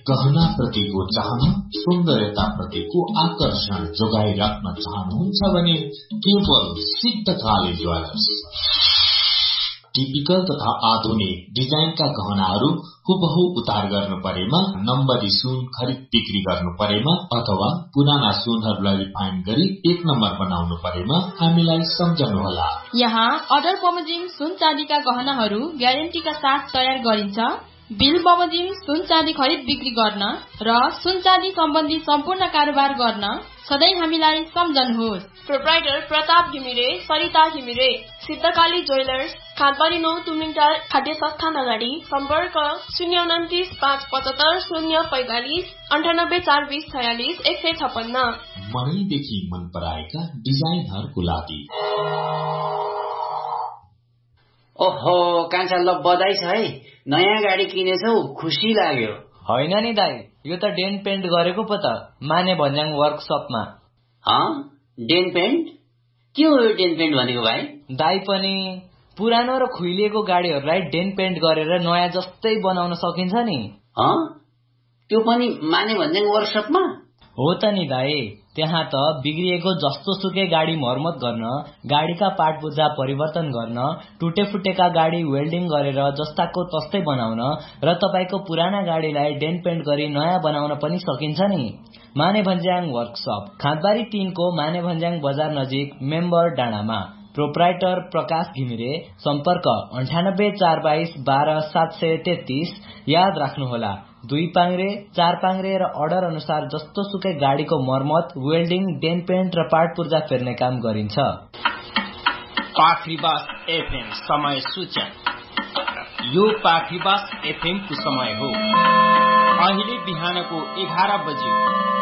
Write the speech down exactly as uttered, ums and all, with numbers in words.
गहना प्रतिको चाहना, सौन्दर्यता प्रतिको आकर्षण जोगाई राख्न चाहनुहुन्छ भने केवल सिद्धकाली ज्वेलर्स। टिपिकल तथा आधुनिक डिजाइनका गहनाहरू हुबहु उतार गर्नु परेमा, नम्बरी सुन खरिद बिक्री गर्नु परेमा अथवा पुराना सुनहरूलाई रिफाइन गरी एक नम्बर बनाउनु परेमा हामीलाई सम्झनुहोला। यहाँ अर्डर बमोजिम सुन चाँदीका गहनाहरू ग्यारेन्टीका साथ तयार गरिन्छ। बिल बमोजिम सुन चाँदी खरिद बिक्री गर्न र सुन चाँदी सम्बन्धी सम्पूर्ण कारोबार गर्न सधैँ हामीलाई सम्झनुहोस्। प्रोप्राइटर प्रताप घिमिरे, सरिता घिमिरे, सिद्धकाली ज्वेलर्स, खादबारी नौ तुमिङटार खाद्य संस्थान अगाडि। सम्पर्क शून्य उन्तिस पाँच पचहत्तर शून्य पैंतालिस अन्ठानब्बे चार बीस छयालिस एक सय छप्पन्न। मनैदेखि मन पराएका डिजाइनहरूको लागि। ओहो कान्छा, ल बधाई छ है, नयाँ गाडी किनेछौ, खुसी लाग्यो। होइन नि दाई, यो त डेन्ट पेन्ट गरेको पो त माने भन्ज्याङ वर्कसपमा। Didn't pant? के हो यो डेन्ट पेन्ट भनेको भाइ? दाई पनि पुरानो र खुइलिएको गाडीहरूलाई डेन्ट पेन्ट गरेर नयाँ जस्तै बनाउन सकिन्छ नि। त्यो पनि माने भन्ज्याङ वर्कसपमा? हो त नि दाई, त्यहाँ त बिग्रिएको जस्तो सुकै गाडी मर्मत गर्न, गाडीका पार्ट पुर्जा परिवर्तन गर्न, टुटे फुटेका गाडी वेल्डिङ गरेर जस्ताको तस्तै बनाउन र तपाईको पुराना गाडीलाई डेन्ट पेन्ट गरी नयाँ बनाउन पनि सकिन्छ नि। माने भन्ज्याङ वर्कसप, खादबारी तीन को माने भन्ज्याङ बजार नजिक, मेम्बर डाँडामा। प्रोप्राइटर प्रकाश घिमिरे। सम्पर्क अन्ठानब्बे चार बाइस बाह्र सात सय तेत्तीस। याद राख्नुहोला, दुई पाङ्रे, चार पाङ्रे र अर्डर अनुसार जस्तो सुकै गाडीको मर्मत, वेल्डिङ, डेन्ट पेन्ट र पार्ट पुर्जा फेर्ने काम गरिन्छ। पाखरीबास एफएम समय सूचक। यो पाखरीबास एफएम को समय हो। अहिले बिहानको एघार बजे